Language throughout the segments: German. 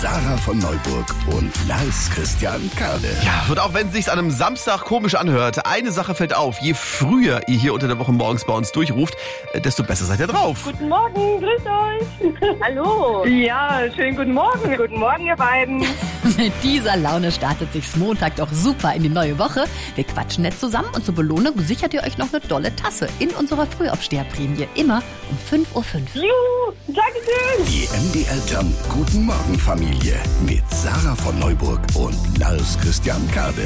Sarah von Neuburg und Lars Christian Kade. Ja, und auch wenn es sich an einem Samstag komisch anhört, eine Sache fällt auf. Je früher ihr hier unter der Woche morgens bei uns durchruft, desto besser seid ihr drauf. Guten Morgen, grüßt euch. Hallo. Ja, schönen guten Morgen. Guten Morgen, ihr beiden. Mit dieser Laune startet sich's Montag doch super in die neue Woche. Wir quatschen nett zusammen und zur Belohnung sichert ihr euch noch eine tolle Tasse in unserer Frühaufsteherprämie. Immer um 5:05 Uhr. Juhu, Dankeschön. Die MDR Jump Guten Morgen Familie mit Sarah von Neuburg und Lars Christian Kade.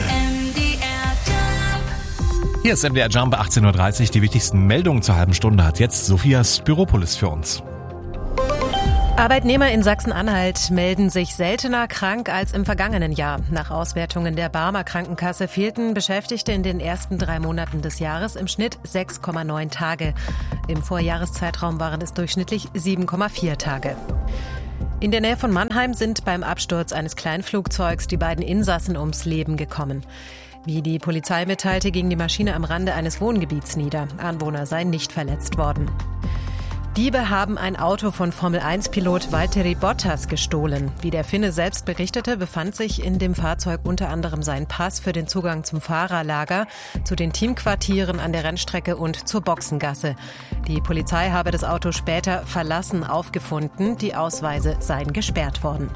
Hier ist MDR Jump 18.30 Uhr. Die wichtigsten Meldungen zur halben Stunde hat jetzt Sophia Spiropoulos für uns. Arbeitnehmer in Sachsen-Anhalt melden sich seltener krank als im vergangenen Jahr. Nach Auswertungen der Barmer Krankenkasse fehlten Beschäftigte in den ersten 3 Monaten des Jahres im Schnitt 6,9 Tage. Im Vorjahreszeitraum waren es durchschnittlich 7,4 Tage. In der Nähe von Mannheim sind beim Absturz eines Kleinflugzeugs die beiden Insassen ums Leben gekommen. Wie die Polizei mitteilte, ging die Maschine am Rande eines Wohngebiets nieder. Anwohner seien nicht verletzt worden. Diebe haben ein Auto von Formel-1-Pilot Valtteri Bottas gestohlen. Wie der Finne selbst berichtete, befand sich in dem Fahrzeug unter anderem sein Pass für den Zugang zum Fahrerlager, zu den Teamquartieren an der Rennstrecke und zur Boxengasse. Die Polizei habe das Auto später verlassen aufgefunden. Die Ausweise seien gesperrt worden.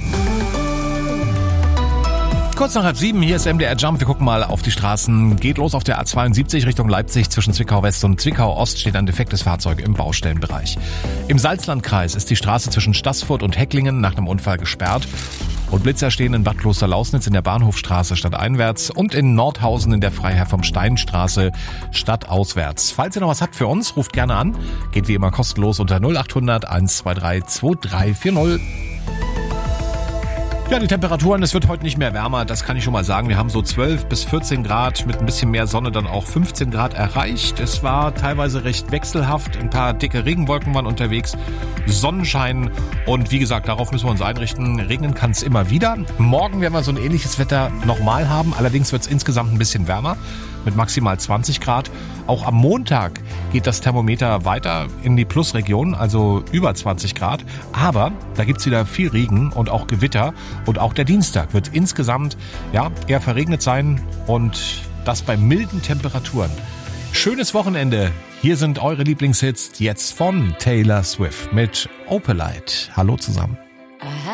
Kurz nach 6:30, hier ist MDR Jump. Wir gucken mal auf die Straßen. Geht los auf der A72 Richtung Leipzig. Zwischen Zwickau West und Zwickau Ost steht ein defektes Fahrzeug im Baustellenbereich. Im Salzlandkreis ist die Straße zwischen Staßfurt und Hecklingen nach einem Unfall gesperrt. Und Blitzer stehen in Bad Klosterlausnitz in der Bahnhofstraße stadteinwärts und in Nordhausen in der Freiherr vom Stein-Straße stadtauswärts. Falls ihr noch was habt für uns, ruft gerne an. Geht wie immer kostenlos unter 0800 123 2340. Ja, die Temperaturen, es wird heute nicht mehr wärmer, das kann ich schon mal sagen. Wir haben so 12 bis 14 Grad, mit ein bisschen mehr Sonne dann auch 15 Grad erreicht. Es war teilweise recht wechselhaft, ein paar dicke Regenwolken waren unterwegs, Sonnenschein und wie gesagt, darauf müssen wir uns einrichten. Regnen kann es immer wieder. Morgen werden wir so ein ähnliches Wetter nochmal haben, allerdings wird es insgesamt ein bisschen wärmer mit maximal 20 Grad. Auch am Montag geht das Thermometer weiter in die Plusregion, also über 20 Grad. Aber da gibt's wieder viel Regen und auch Gewitter. Und auch der Dienstag wird insgesamt eher verregnet sein und das bei milden Temperaturen. Schönes Wochenende. Hier sind eure Lieblingshits jetzt von Taylor Swift mit Opalite. Hallo zusammen.